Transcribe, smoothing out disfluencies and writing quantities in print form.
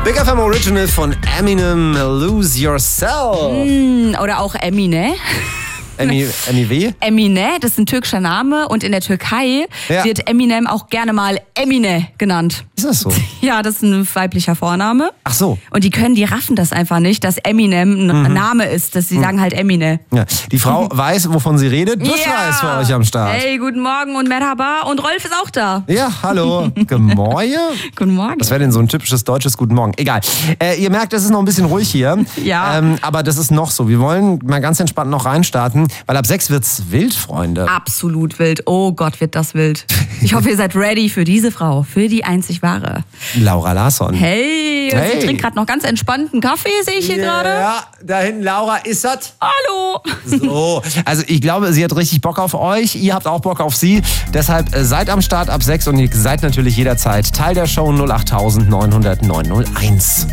Big FM Original von Eminem, Lose Yourself. Oder auch Emine. Emmy W? Emine, das ist ein türkischer Name und in der Türkei wird Eminem auch gerne mal Emine genannt. Ist das so? Ja, das ist ein weiblicher Vorname. Ach so. Und die raffen das einfach nicht, dass Eminem ein Name ist, dass sie sagen halt Emine. Ja. Die Frau weiß, wovon sie redet. Bushra ist für euch am Start. Hey, guten Morgen und Merhaba und Rolf ist auch da. Ja, hallo. Guten Morgen. Guten Morgen. Das wäre denn so ein typisches deutsches Guten Morgen. Egal. Ihr merkt, es ist noch ein bisschen ruhig hier. Ja. Aber das ist noch so. Wir wollen mal ganz entspannt noch reinstarten, weil ab 6 wird's wild, Freunde. Absolut wild. Oh Gott, wird das wild. Ich hoffe, ihr seid ready für diese Frau, für die einzig wahre. Laura Larsson. Hey, sie trinkt gerade noch ganz entspannten Kaffee, sehe ich hier gerade. Ja, da hinten Laura ist das. Hallo. So, also ich glaube, sie hat richtig Bock auf euch. Ihr habt auch Bock auf sie. Deshalb seid am Start ab 6 und ihr seid natürlich jederzeit Teil der Show 08900 901.